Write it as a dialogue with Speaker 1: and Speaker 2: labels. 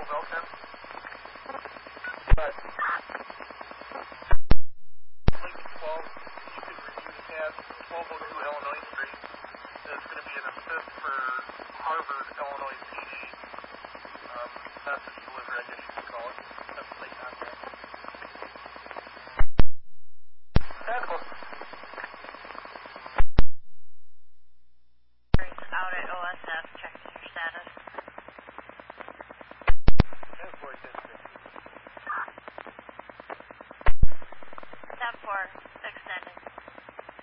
Speaker 1: Belton.
Speaker 2: But
Speaker 1: Lincoln 12, you could review the tab 1202 Illinois.